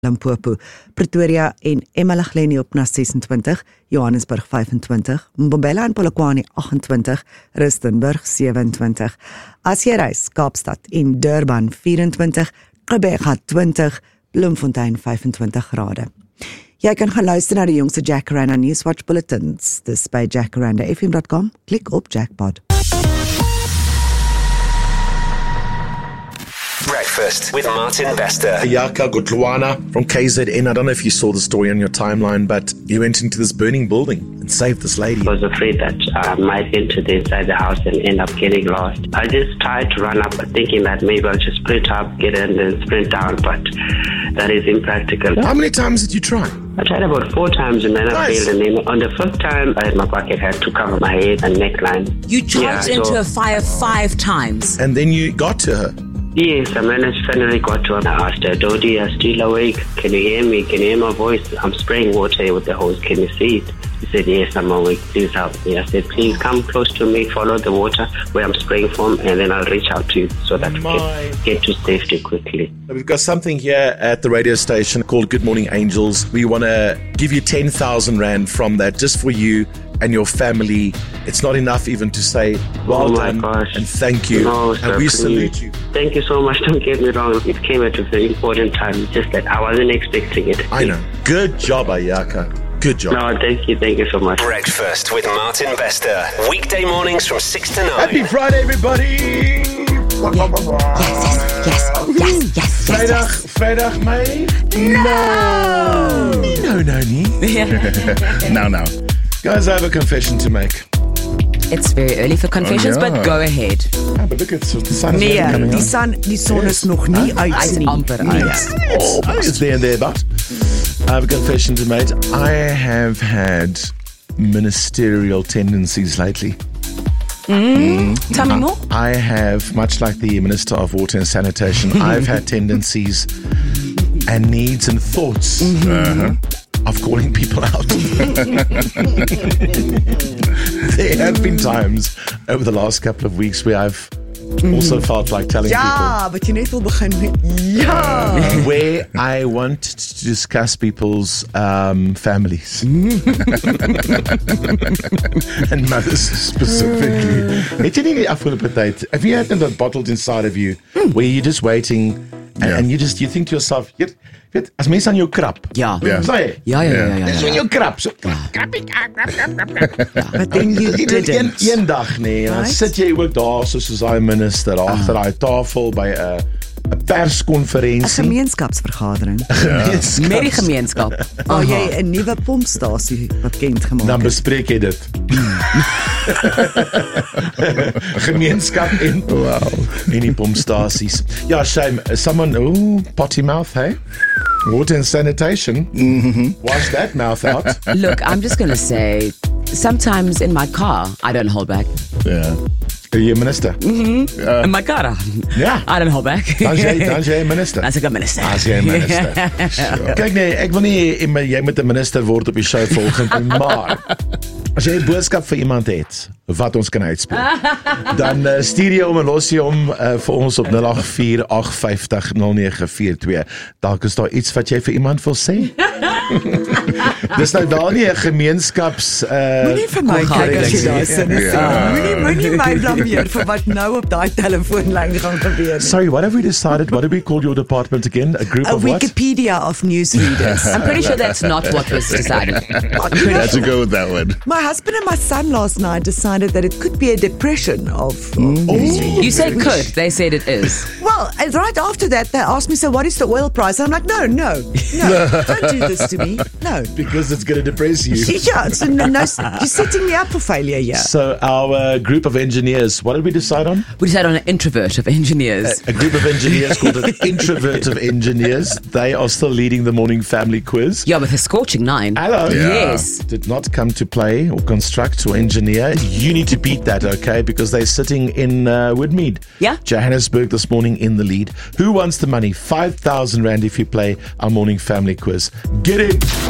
Limpopo, Pretoria en eMalahleni op na 26, Johannesburg 25, Mbombela en Polokwane 28, Rustenburg 27. As jy reis, Kaapstad en Durban 24, Gqeberha 20, Bloemfontein 25 grade. Jy kan gaan luister na die jongste Jacaranda Newswatch bulletins. Dis by jacarandafm.com. Klik op Jackpot. Breakfast with Martin Bester. Ayaka Gotluana from KZN. I don't know if you saw the story on your timeline, but you went into this burning building and saved this lady. I was afraid that I might enter inside the house and end up getting lost. I just tried to run up thinking that maybe I'll just sprint up, get in and sprint down, but that is impractical. How many times did you try? I tried about 4 times and then I failed, and then on the 5th time I had my bucket hat to cover my head and neckline. You charged into a fire 5 times. And then you got to her. Yes, I managed finally got to her. I asked her, Dodi, are you still awake? Can you hear me? Can you hear my voice? I'm spraying water with the hose. Can you see it? She said, yes, I'm awake. Please help me. I said, please come close to me, follow the water where I'm spraying from, and then I'll reach out to you so that we can get to safety quickly. We've got something here at the radio station called Good Morning Angels. We want to give you 10,000 Rand from that just for you and your family. It's not enough even to say well done and thank you. No, sir, and we please. salute you. Thank you so much. Don't get me wrong. It came at a very important time. It's just that I wasn't expecting it. I know. Good job, Ayaka. Good job. No, thank you so much. Breakfast with Martin Bester. Weekday mornings from 6 to 9. Happy Friday, everybody! Yes. Vrijdag, mei? No. No. Guys, I have a confession to make. It's very early for confessions, but go ahead. Ah, but look, it's the sun is Nee, coming die out. son is nog nie uit Hy's nie. amper Nee. uit. It's there and there, but I have a confession to make. I have had ministerial tendencies lately. Tell me more. I have, much like the Minister of Water and Sanitation, I've had tendencies and needs and thoughts of calling people out. There have been times over the last couple of weeks where I've also felt like telling Ja, but jy net wil begin met ja. people where I want to discuss people's families and mothers specifically. Het jy nie die afgelope tyd, have you had that bottled inside of you where you're just waiting and you think to yourself, jy weet, as mense aan jou krap. Ja. Sê, Ja. dis when jou krap. So, But then you didn't. een dag nee, dan Right. sit jy ook daar soos daai minister agter daai tafel by 'n 'n perskonferensie. Gemeenskapsvergadering. Met die gemeenskap. Al jy 'n nuwe pompstasie bekend gemaak Dan het. bespreek jy dit. Gemeenskap en die pompstasies. Ja, shame. Someone, potty mouth, hey? Water and sanitation. Wash that mouth out. Look, I'm just going to say, sometimes in my car, I don't hold back. Ja. Jy minister. In my car, Ja. I don't hold back. Dan jy minister. As ek 'n minister. As jy 'n minister. Kyk nee, ek wil nie jy moet 'n minister word op die show volgende, maar as jy 'n boodskap vir iemand het wat ons kan uitspeel, dan stuur jy hom en los jy hom vir ons op 0848500942. Dalk is daar iets wat jy vir iemand wil sê. Dis nou daar nie 'n gemeenskaps Moenie vir my kyk as jy daar sin is. Ja. Moenie my blameer vir wat nou op daai telefoonlyn gaan gebeur. Sorry, what have we decided? What have we called your department again? A group A of what? Wikipedia of newsreaders. I'm pretty sure that's not what was decided. Let's go with that one. My husband and my son last night decided that it could be a depression of newsreaders. You said could, they said it is. Well, right after that, they asked me, so what is the oil price? And I'm like, no, don't do this to me. No. Because it's going to depress you. Yeah, so no, you're setting me up for failure here. So our group of engineers, what did we decide on? We decided on an introvert of engineers. A group of engineers called an introvert of engineers. They are still leading the morning family quiz. Yeah, with a scorching 9. Hello. Yes. Did not come to play or construct or engineer. You need to beat that, okay? Because they're sitting in Woodmead. Yeah. Johannesburg this morning in the lead. Who wants the money? 5,000 Rand if you play our morning family quiz. Get in.